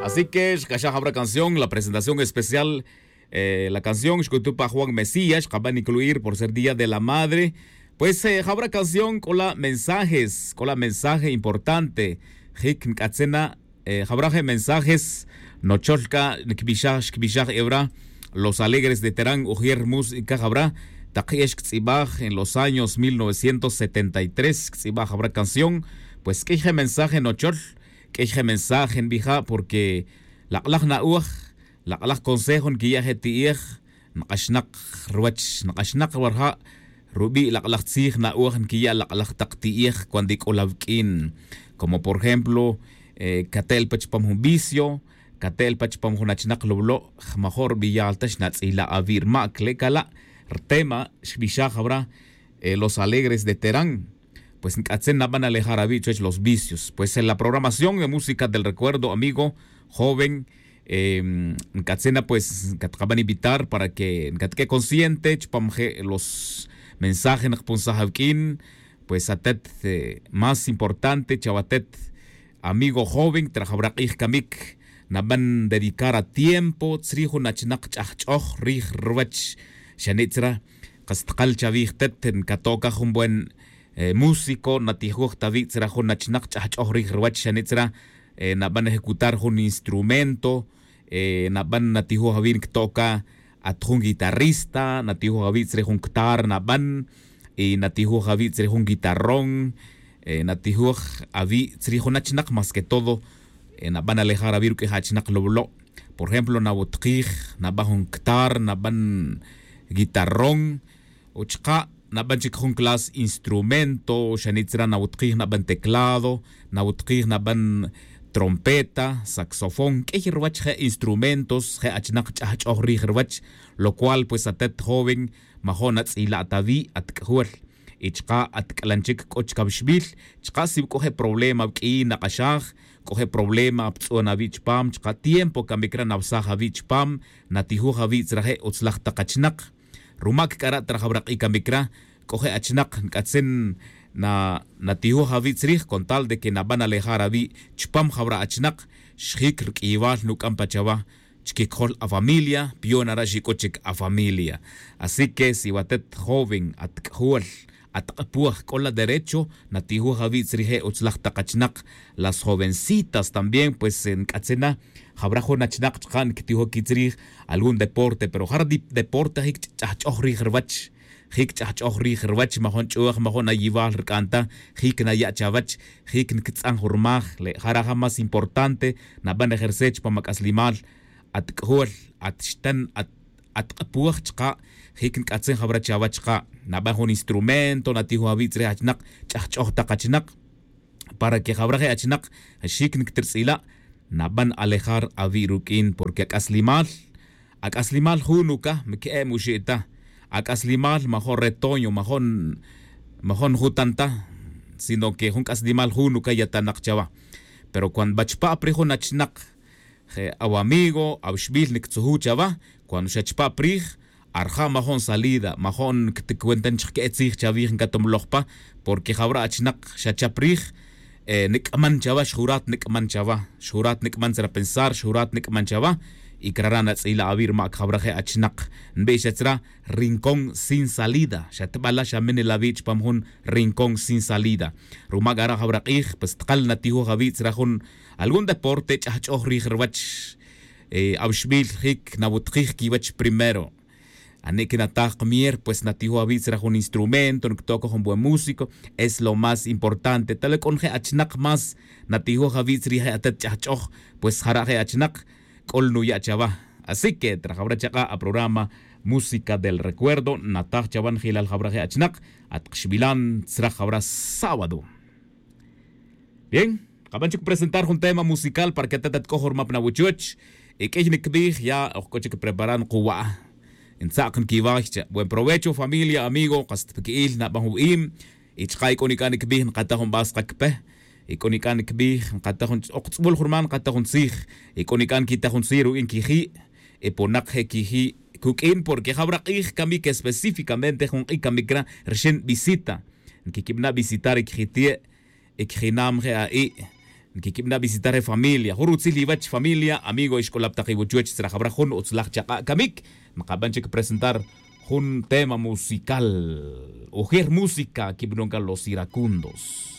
Así que, ya habrá canción, la presentación especial, la canción, para Juan Mesías, que van a incluir por ser Día de la Madre. Pues habrá canción con la mensaje importante. Hik Katsena, habrá mensajes, Nocholka, Kbishach Ebra, Los Alegres de Terán, Ujier Música habrá, Takesh Tzibaj en los años 1973, Tzibaj habrá canción, pues que hay mensaje Nochol, que hay mensaje en Bija, porque la Nauach, la consejo en Giyahetiech, Nakashnak Ruach, Nakashnak Warha, Rubi la Tzig Nauach en Giyah, la Taktiech, Quandik Olavkin, como por ejemplo, Katel Pachpam Vicio, Katel Pachpam Hunachnak Loblo, Mejor Villaltash Natsila Avir Maklekala, tema Shbishah habrá Los Alegres de Terán. Pues Katzen van a alejar a bichos los vicios. Pues en la programación de música del recuerdo, amigo, joven, Katzena, pues van a invitar para que consciente los mensajes pues atet más importante, chavatet, amigo joven, trabajabrak kamik, naban dedicar a tiempo, tsrijo nachnak chachoj, rij ruach, shanitra, kastakal chavijtet, en katoka un buen músico, natijuj tavik, tsrajo nachnak chachoj, rij ruach, shanitra, naban ejecutar un instrumento, naban natijuj havin toca un guitarrista, natijuj havin tsrejun ktar, naban, y natijuj havin tsrejun guitarrón, natijuj havin tsrejun nachnak más que todo, naban alejar a vir que hachnak loblo. Por ejemplo, nabotkij, nabahun ktar, naban guitarrón, ochka, naban chikjun class instrumento, shanitzra nabotkij, naban teclado, nabotkij, naban trompeta, saxofón, que instrumentos, lo cual pues atet joven, mahonats y la atavi atkahuel. Ichka atkalanchik kochkabshbil, chka si coge problema ki nakashaj, coge problema ptsona vichpam, chka tiempo kamikra nabsaja vichpam, natihu havit rahe utslach takachnak, rumak kara trajabrak y kamikra, coge achnak katsen na natihu havit rich con tal de que na van a alejar a vi chpam jabra achnak, shikr ival nukam pachava, chkikol a familia, pionara shikochik a familia. Así que si batet joven atkahuel, atkapuaj con la derecho, natihu havit rije utslach takachnak, las jovencitas también, pues en katsena, habrajo nachnak chan kitihu kitzrich, algún deporte, pero hardi deporte hik chachorri hervach. Hik chachorri hervach mahon chuach mahon ayival canta, hik na ya chavach, hik nkitsang hurmaj, le haraja más importante, na ban ejersech pa makaslimal, at khol, at shtan, at puach chka, hik nkatsen habra chavachka, na ban un instrumento, natihu havitre hachnak, chachor takachnak, para que habraje hachnak, hik nktersila, na ban alejar a virukin, porque akaslimal hunuka, meke mushita. Akaslimal mejor retoño, mejor jutanta, sino que un kaslimal hunuka yatanak chava. Pero cuando bachpa prijo nachnak, au amigo, au shbil niktsuhu chava, cuando shachpa prij, arja mahon salida, mahon que te cuentan chketzig chavij katom lochpa, porque jabra achnak shachaprij, nikman chava, shurat nikman chava, shurat nikman será pensar, shurat nikman chava, y crarán ila avir ma khabraje achnak nbeishatra rincón sin salida shatbala shamen la beach pamhun rincón sin salida rumagara khabraqih pues tqal natihu gavit rajun algún deporte chachorri rwach abshbil hik nabutqih kiwach primero ane que nataq mier pues natihu gavit rajun instrumento toco con buen músico es lo más importante tal conje achnak más natihu gavit riha atat chachoh pues haraje achnak Colnuya chava. Así que trajabra chaca a programa Música del Recuerdo, Natach chavan hilal jabraje achnak, atxbilan trajabra sábado. Bien, acaban de presentar un tema musical para que te cojo mapna wuchuch, y que nikbih ya coche que preparan kuwa. En sacan kivach, buen provecho familia, amigo, kastpikil na bahuim, y chkai konikan nikbih katahum basqakpe. Ikonikan kbih katahun oqtsbul hurman katahun sig ikonikan kitahun siru in kiji eponak he kiji kukin porque habraqih kami que específicamente hun ikamikra recién visita que kibna visitar ikhitie ikhinam he ai Nkikibna visitar familia. Hurutzili bach familia, amigo iskolaptakibuchuech trajabrajun utzlachchaqa kamik. Makabanchik presentar un tema musical. Ojer música kibnonka los iracundos.